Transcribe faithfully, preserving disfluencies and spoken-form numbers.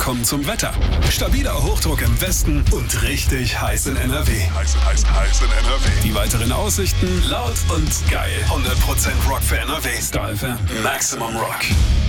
kommen zum Wetter. Stabiler Hochdruck im Westen und richtig heiß in N R W. Heiß, heiß, heiß in N R W. Die weiteren Aussichten laut und geil. hundert Prozent Rock für N R W. Star F M. Maximum Rock.